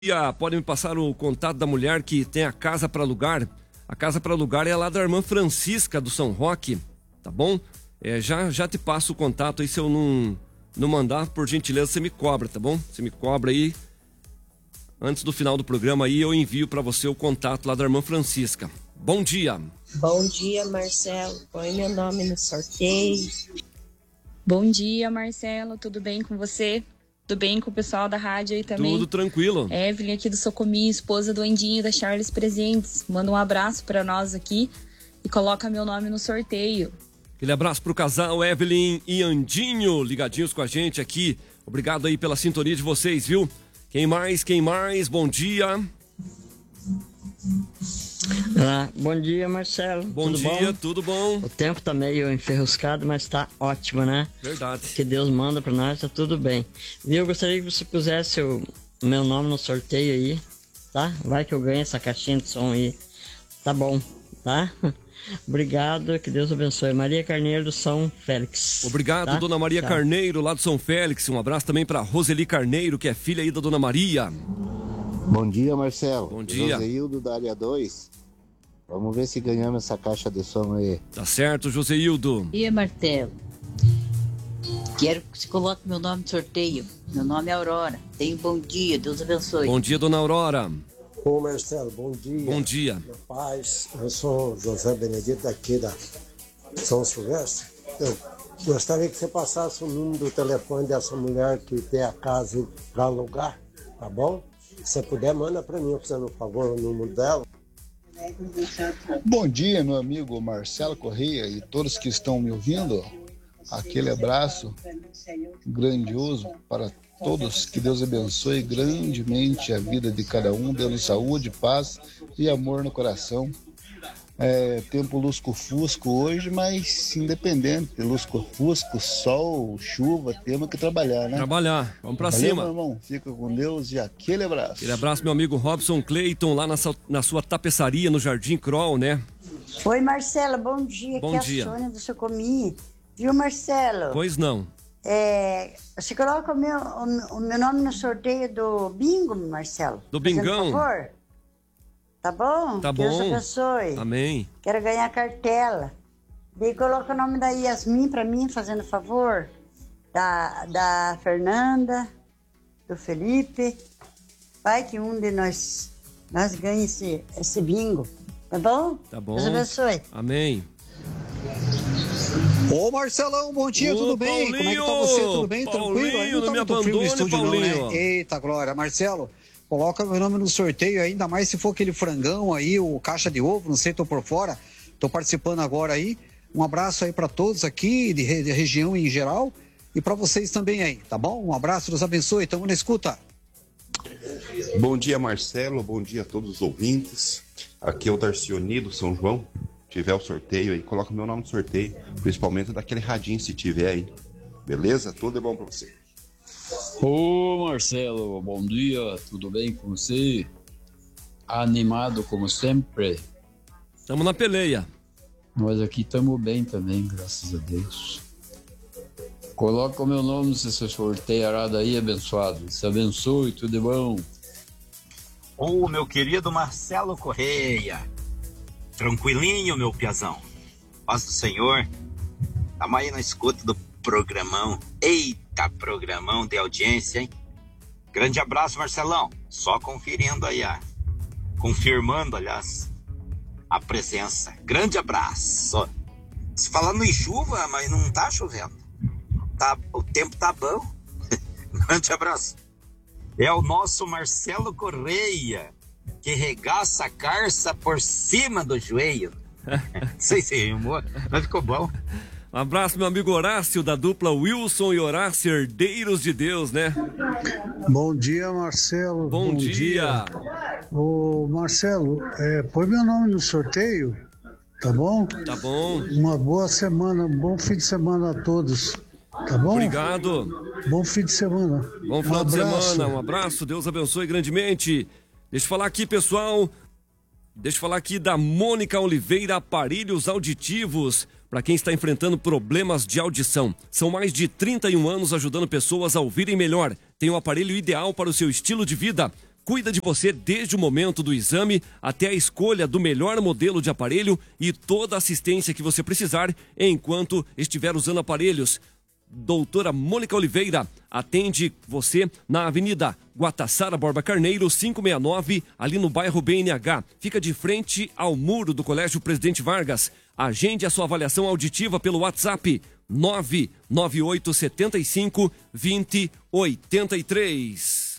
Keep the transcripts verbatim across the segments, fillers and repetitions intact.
dia, pode me passar o contato da mulher que tem a casa para alugar? A casa para alugar é lá da irmã Francisca do São Roque, tá bom? É, já, já te passo o contato aí, se eu não, não mandar, por gentileza, você me cobra, tá bom? Você me cobra aí, antes do final do programa aí, eu envio para você o contato lá da irmã Francisca. Bom dia. Bom dia, Marcelo. Põe meu nome no sorteio. Bom dia, Marcelo. Tudo bem com você? Tudo bem com o pessoal da rádio aí também? Tudo tranquilo. Evelyn aqui do Socomi, esposa do Andinho da Charles Presentes. Manda um abraço para nós aqui e coloca meu nome no sorteio. Aquele abraço pro casal Evelyn e Andinho, ligadinhos com a gente aqui. Obrigado aí pela sintonia de vocês, viu? Quem mais? Quem mais? Bom dia. Ah, bom dia, Marcelo. Bom tudo dia, bom? tudo bom? O tempo tá meio enferruscado, mas tá ótimo, né? Verdade. Que Deus manda pra nós, tá tudo bem. E eu gostaria que você pusesse o meu nome no sorteio aí, tá? Vai que eu ganho essa caixinha de som aí. Tá bom, tá? Obrigado, que Deus abençoe. Maria Carneiro do São Félix. Obrigado, tá? dona Maria Tchau. Carneiro, lá do São Félix. Um abraço também pra Roseli Carneiro, que é filha aí da dona Maria. Bom dia, Marcelo. Bom dia. Joseildo da área dois. Vamos ver se ganhamos essa caixa de som aí. Tá certo, Joseildo. Bom dia, Marcelo. Quero que você coloque meu nome no sorteio. Meu nome é Aurora. Tenha um bom dia, Deus abençoe. Bom dia, dona Aurora. Ô Marcelo, bom dia. Bom dia. Meu paz, eu sou José Benedito daqui da São Silvestre. Eu gostaria que você passasse o número do telefone dessa mulher que tem a casa para alugar, tá bom? Se você puder, manda para mim, fazendo um favor, o número dela. Bom dia, meu amigo Marcelo Correia e todos que estão me ouvindo. Aquele abraço grandioso para todos. Que Deus abençoe grandemente a vida de cada um, dando saúde, paz e amor no coração. É tempo lusco-fusco hoje, mas independente, lusco-fusco, sol, chuva, temos que trabalhar, né? Trabalhar, vamos pra Valeu, cima. meu irmão, fica com Deus e aquele abraço. Aquele abraço, meu amigo Robson Clayton, lá na, sua- na sua tapeçaria, no Jardim Kroll, né? Oi, Marcelo, bom dia. Bom Aqui dia. é a Sônia do Socomi. Viu, Marcelo? Pois não. É, você coloca o meu, o, o meu nome no sorteio do bingo, Marcelo? Do Fazendo bingão? favor? Tá bom? Tá Deus bom. abençoe. Amém. Quero ganhar cartela. Daí coloca o nome da Yasmin pra mim, fazendo favor. Da, da Fernanda, do Felipe. Vai que um de nós, nós ganha esse, esse bingo. Tá bom? Tá bom. Deus abençoe. Amém. Ô Marcelão, bom dia, Ô, tudo bem? Como é que tá você? Tudo bem? Paulinho, Tranquilo? Aí não tá me muito frio no abandone, estúdio não, Paulinho. né? Eita, Glória. Marcelo, coloca meu nome no sorteio, ainda mais se for aquele frangão aí, o caixa de ovo, não sei, tô por fora. Tô participando agora aí. Um abraço aí pra todos aqui, de, re- de região em geral, e pra vocês também aí, tá bom? Um abraço, Deus abençoe, tamo na escuta. Bom dia, Marcelo. Bom dia a todos os ouvintes. Aqui é o Darcioni do São João. Se tiver o sorteio aí, coloca o meu nome no sorteio, principalmente daquele radinho se tiver aí. Beleza? Tudo é bom pra você. Ô Marcelo, bom dia, tudo bem com você? Animado como sempre? Tamo na peleia. Nós aqui estamos bem também, graças a Deus. Coloca o meu nome nesse sorteio arado aí, abençoado. Se abençoe, tudo é bom. Ô, meu querido Marcelo Correia, tranquilinho, meu piazão. Paz do Senhor. Tamo aí na escuta do programão. Eita, programão de audiência, hein? Grande abraço, Marcelão. Só conferindo aí, ó. Confirmando, aliás, a presença. Grande abraço. Se falando em chuva, mas não tá chovendo. Tá, o tempo tá bom. Grande abraço. É o nosso Marcelo Correia, que regaça a carça por cima do joelho. Não sei se rimou, mas ficou bom. Um abraço, meu amigo Horácio, da dupla Wilson e Horácio, herdeiros de Deus, né? Bom dia, Marcelo. Bom, dia. Ô, Marcelo, é, põe meu nome no sorteio, tá bom? Tá bom. Uma boa semana, um bom fim de semana a todos, tá bom? Obrigado. Bom fim de semana. Bom final Um de abraço. semana, um abraço, Deus abençoe grandemente. Deixa eu falar aqui, pessoal, deixa eu falar aqui da Mônica Oliveira, aparelhos auditivos, para quem está enfrentando problemas de audição. São mais de trinta e um anos ajudando pessoas a ouvirem melhor. Tem um aparelho ideal para o seu estilo de vida. cuida de você desde o momento do exame até a escolha do melhor modelo de aparelho e toda a assistência que você precisar enquanto estiver usando aparelhos. Doutora Mônica Oliveira atende você na Avenida Guatassara Borba Carneiro, quinhentos e sessenta e nove, ali no bairro B N H. Fica de frente ao muro do Colégio Presidente Vargas. Agende a sua avaliação auditiva pelo WhatsApp nove nove oito sete cinco, dois zero oito três.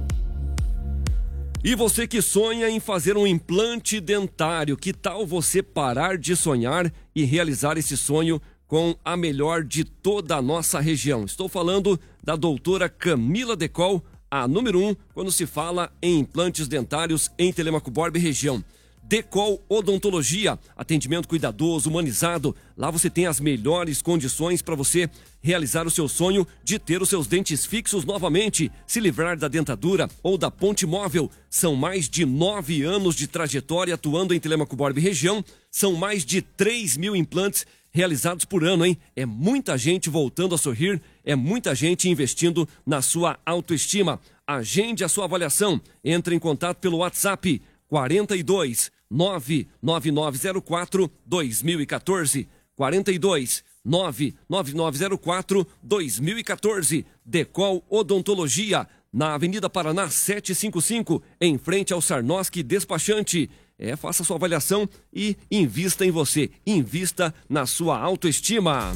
E você que sonha em fazer um implante dentário, que tal você parar de sonhar e realizar esse sonho com a melhor de toda a nossa região? Estou falando da doutora Camila Decol, a número um quando se fala em implantes dentários em Telêmaco Borba e região. Decol Odontologia, atendimento cuidadoso, humanizado. Lá você tem as melhores condições para você realizar o seu sonho de ter os seus dentes fixos novamente, se livrar da dentadura ou da ponte móvel. São mais de nove anos de trajetória atuando em Telêmaco Borba e região. São mais de três mil implantes realizados por ano, hein? É muita gente voltando a sorrir, é muita gente investindo na sua autoestima. Agende a sua avaliação. Entre em contato pelo WhatsApp quarenta e dois, nove nove nove zero quatro, dois mil e quatorze. quarenta e dois, nove nove nove zero quatro, dois mil e quatorze. Decol Odontologia, na Avenida Paraná setecentos e cinquenta e cinco, em frente ao Sarnoski Despachante. É, faça sua avaliação e invista em você, invista na sua autoestima.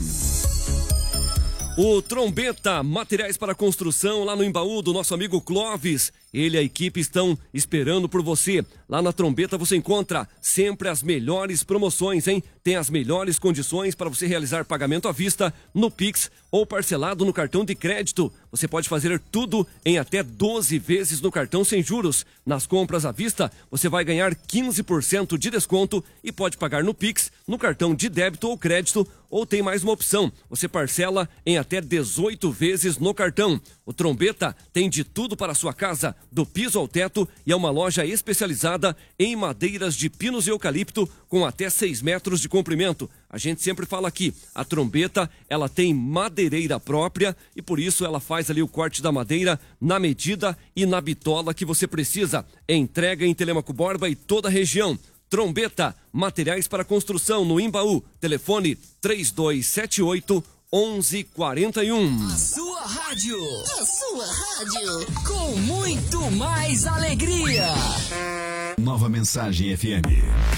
O Trombeta, materiais para construção lá no Embaú do nosso amigo Clóvis. Ele e a equipe estão esperando por você. Lá na Trombeta você encontra sempre as melhores promoções, hein? Tem as melhores condições para você realizar pagamento à vista no Pix ou parcelado no cartão de crédito. Você pode fazer tudo em até doze vezes no cartão sem juros. Nas compras à vista, você vai ganhar quinze por cento de desconto e pode pagar no Pix, no cartão de débito ou crédito, ou tem mais uma opção. Você parcela em até dezoito vezes no cartão. O Trombeta tem de tudo para a sua casa, do piso ao teto, e é uma loja especializada em madeiras de pinos e eucalipto com até seis metros de comprimento. A gente sempre fala aqui, a Trombeta, ela tem madeireira própria e por isso ela faz ali o corte da madeira na medida e na bitola que você precisa. Entrega em Telêmaco Borba e toda a região. Trombeta, materiais para construção no Embaú. Telefone três dois sete oito, onze quarenta e um. A sua rádio. A sua rádio. Com muito mais alegria. Nova Mensagem F M.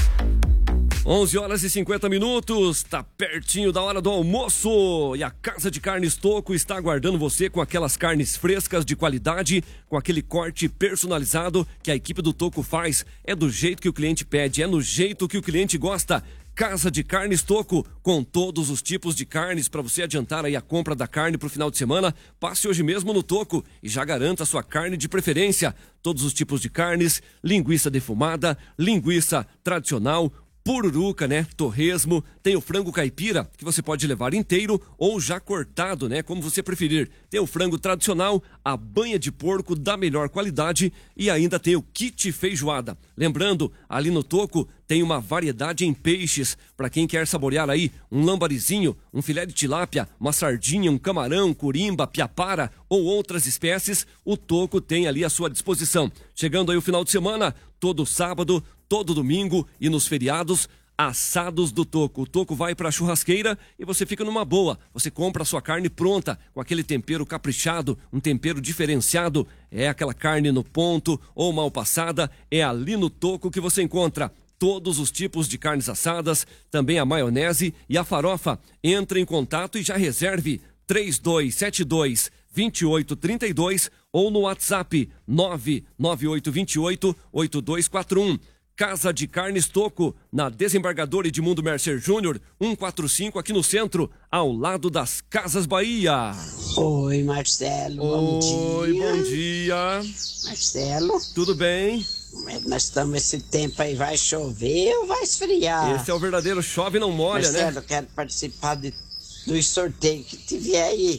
onze horas e cinquenta minutos, tá pertinho da hora do almoço e a Casa de Carnes Toco está aguardando você com aquelas carnes frescas de qualidade, com aquele corte personalizado que a equipe do Toco faz. É do jeito que o cliente pede, é no jeito que o cliente gosta. Casa de Carnes Toco, com todos os tipos de carnes para você adiantar aí a compra da carne pro final de semana. Passe hoje mesmo no Toco e já garanta a sua carne de preferência. Todos os tipos de carnes, linguiça defumada, linguiça tradicional, pururuca, né? Torresmo, tem o frango caipira, que você pode levar inteiro ou já cortado, né? Como você preferir. Tem o frango tradicional, a banha de porco da melhor qualidade e ainda tem o kit feijoada. Lembrando, ali no Toco tem uma variedade em peixes, para quem quer saborear aí um lambarizinho, um filé de tilápia, uma sardinha, um camarão, curimba, piapara ou outras espécies, o Toco tem ali à sua disposição. Chegando aí o final de semana, todo sábado, todo domingo e nos feriados, assados do Toco. O Toco vai para a churrasqueira e você fica numa boa. Você compra a sua carne pronta, com aquele tempero caprichado, um tempero diferenciado. É aquela carne no ponto ou mal passada, é ali no Toco que você encontra todos os tipos de carnes assadas, também a maionese e a farofa. Entre em contato e já reserve três dois sete dois, dois oito três dois ou no WhatsApp nove nove oito dois oito, oito dois quatro um. Casa de Carnes Toco, na Desembargador Edmundo Mercer Júnior, cento e quarenta e cinco, aqui no centro, ao lado das Casas Bahia. Oi, Marcelo, bom dia. Oi, bom dia. Marcelo. Tudo bem? Nós estamos esse tempo aí, vai chover ou vai esfriar? Esse é o verdadeiro chove não molha, Marcelo, né? Marcelo, eu quero participar de, dos sorteios que tiver aí.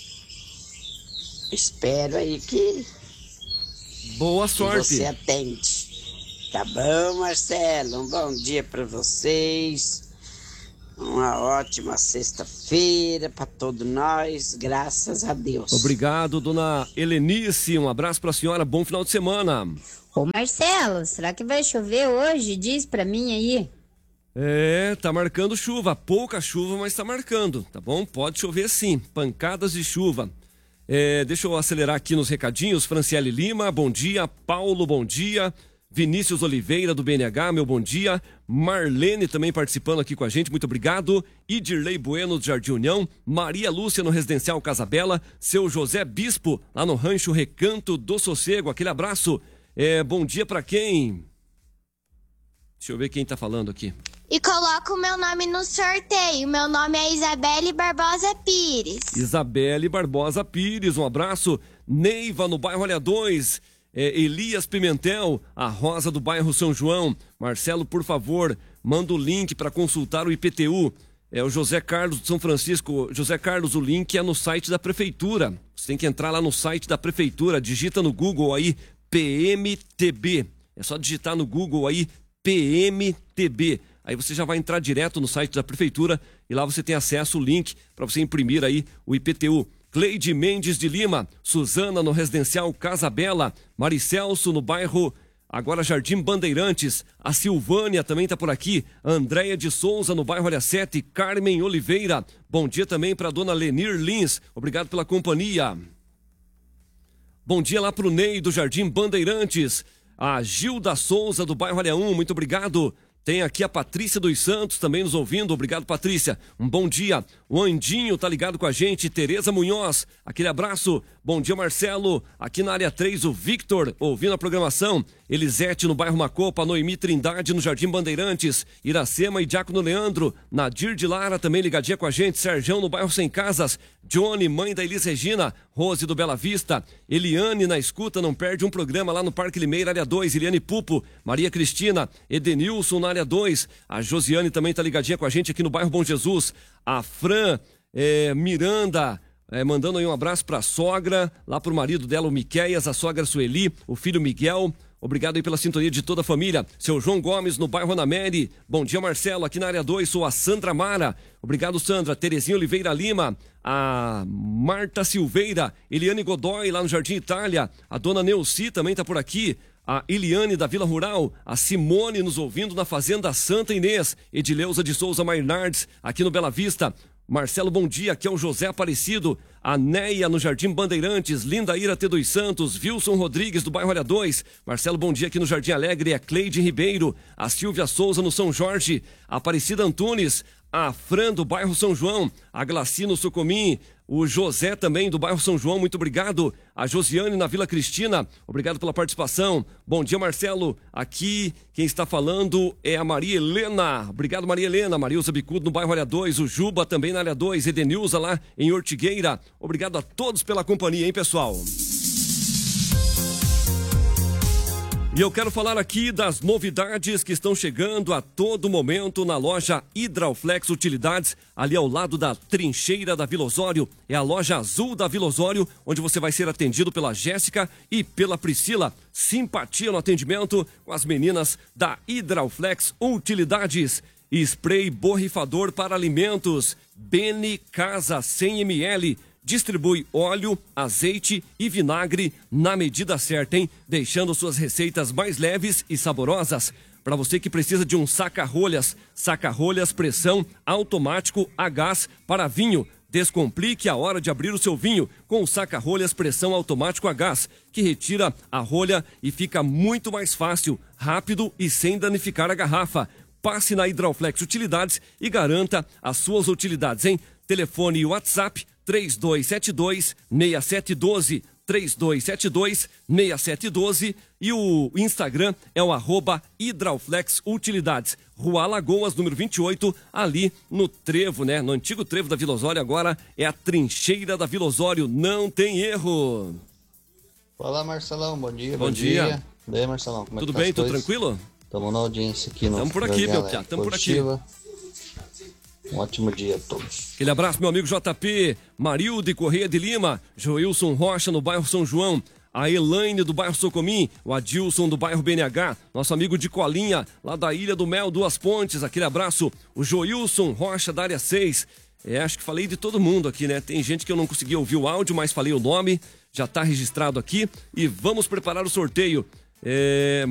Espero aí que... Boa sorte. Que você atende. Tá bom, Marcelo? Um bom dia pra vocês. Uma ótima sexta-feira para todos nós, graças a Deus. Obrigado, dona Helenice. Um abraço para a senhora. Bom final de semana. Ô Marcelo, será que vai chover hoje? Diz pra mim aí. É, tá marcando chuva. Pouca chuva, mas tá marcando, tá bom? Pode chover sim. Pancadas de chuva. É, deixa eu acelerar aqui nos recadinhos. Franciele Lima, bom dia. Paulo, bom dia. Vinícius Oliveira, do B N H, meu bom dia. Marlene também participando aqui com a gente, muito obrigado. Idirley Bueno, do Jardim União. Maria Lúcia, no Residencial Casabela. Seu José Bispo, lá no Rancho Recanto do Sossego. Aquele abraço. É, bom dia pra quem? Deixa eu ver quem tá falando aqui. E coloca o meu nome no sorteio. Meu nome é Isabelle Barbosa Pires. Isabelle Barbosa Pires, um abraço. Neiva, no bairro Olha dois. É, Elias Pimentel, a Rosa do bairro São João. Marcelo, por favor, manda o link para consultar o I P T U. É o José Carlos de São Francisco. José Carlos, o link é no site da prefeitura. Você tem que entrar lá no site da prefeitura, digita no Google aí P M T B. É só digitar no Google aí P M T B. Aí você já vai entrar direto no site da prefeitura e lá você tem acesso ao link para você imprimir aí o I P T U. Cleide Mendes de Lima, Suzana no Residencial Casa Bela, Maricelso no bairro, agora Jardim Bandeirantes, a Silvânia também está por aqui, Andréia de Souza no bairro Olha sete, Carmen Oliveira, bom dia também para dona Lenir Lins, obrigado pela companhia. Bom dia lá para o Ney do Jardim Bandeirantes, a Gilda Souza do bairro Olha um, muito obrigado. Tem aqui a Patrícia dos Santos também nos ouvindo. Obrigado, Patrícia. Um bom dia. O Andinho tá ligado com a gente. Tereza Munhoz, aquele abraço. Bom dia, Marcelo. Aqui na área três, o Victor, ouvindo a programação. Elisete no bairro Macopa, Noemi Trindade no Jardim Bandeirantes. Iracema e Diácono Leandro. Nadir de Lara também ligadinha com a gente. Serjão no bairro Sem Casas. Johnny, mãe da Elis Regina. Rose do Bela Vista. Eliane na escuta, não perde um programa lá no Parque Limeira, área dois. Eliane Pupo. Maria Cristina. Edenilson na área dois. A Josiane também tá ligadinha com a gente aqui no bairro Bom Jesus. A Fran é, Miranda, é, mandando aí um abraço pra sogra, lá pro marido dela, o Miqueias, a sogra Sueli, o filho Miguel. Obrigado aí pela sintonia de toda a família. Seu João Gomes no bairro Ana Mary. Bom dia, Marcelo, aqui na área dois, sou a Sandra Mara. Obrigado, Sandra. Terezinha Oliveira Lima, a Marta Silveira, Eliane Godoy lá no Jardim Itália, a dona Neuci também tá por aqui. A Eliane da Vila Rural, a Simone nos ouvindo na Fazenda Santa Inês, Edileuza de Souza Maynardes, aqui no Bela Vista. Marcelo, bom dia, aqui é o José Aparecido, a Neia no Jardim Bandeirantes, Linda Ira T dos Santos, Wilson Rodrigues do bairro Olha dois. Marcelo, bom dia aqui no Jardim Alegre, a Cleide Ribeiro, a Silvia Souza no São Jorge, a Aparecida Antunes, a Fran do bairro São João, a Glacino Sucomim, o José também do bairro São João, muito obrigado. A Josiane na Vila Cristina, obrigado pela participação. Bom dia, Marcelo. Aqui quem está falando é a Maria Helena. Obrigado, Maria Helena. Marilza Bicudo no bairro Área dois, o Juba também na Área dois, Edenilza lá em Ortigueira. Obrigado a todos pela companhia, hein, pessoal? E eu quero falar aqui das novidades que estão chegando a todo momento na loja Hidrauflex Utilidades, ali ao lado da trincheira da Vila Osório. É a loja azul da Vila Osório, onde você vai ser atendido pela Jéssica e pela Priscila. Simpatia no atendimento com as meninas da Hidrauflex Utilidades. Spray borrifador para alimentos, Bene Casa cem mililitros. Distribui óleo, azeite e vinagre na medida certa, hein? Deixando suas receitas mais leves e saborosas. Para você que precisa de um saca-rolhas, saca-rolhas pressão automático a gás para vinho. Descomplique a hora de abrir o seu vinho com o saca-rolhas pressão automático a gás, que retira a rolha e fica muito mais fácil, rápido e sem danificar a garrafa. Passe na Hidrauflex Utilidades e garanta as suas utilidades, hein? Telefone e WhatsApp três dois sete dois, seis sete um dois, três dois sete dois, seis sete um dois e o Instagram é o arroba Hidrauflex Utilidades. Rua Alagoas, número vinte e oito, ali no Trevo, né? No antigo Trevo da Vila Osório, agora é a trincheira da Vila Osório, não tem erro. Olá, Marcelão, bom dia. Bom, bom dia. dia. E aí, Marcelão, como é Tudo que tá bem, tudo tranquilo? Estamos na audiência aqui no Estamos por aqui, meu piá, estamos por aqui. Um ótimo dia a todos. Aquele abraço, meu amigo J P, Marilde Correia de Lima, Joilson Rocha no bairro São João, a Elaine do bairro Socomim, o Adilson do bairro B N H, nosso amigo de Colinha, lá da Ilha do Mel, Duas Pontes, aquele abraço, o Joilson Rocha da área seis, é, acho que falei de todo mundo aqui, né? Tem gente que eu não consegui ouvir o áudio, mas falei o nome, já tá registrado aqui e vamos preparar o sorteio. É...